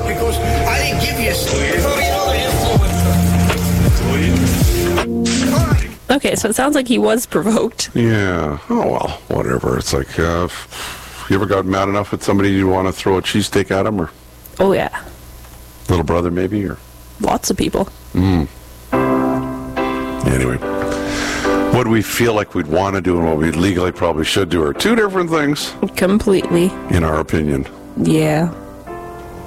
because I didn't give you Okay, so it sounds like he was provoked. Yeah. Oh, well, whatever. It's like, you ever got mad enough at somebody you want to throw a cheesesteak at them, or Oh, yeah. little brother maybe, or Lots of people. anyway. What we feel like we'd want to do and what we legally probably should do are two different things, Completely. in our opinion. Yeah.